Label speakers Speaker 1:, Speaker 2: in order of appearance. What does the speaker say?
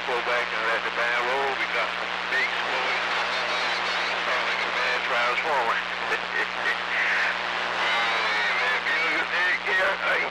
Speaker 1: pull back and let the band roll. We got some big smoke. Like a mad transformer. Hey, man, feel good, Nick? Yeah,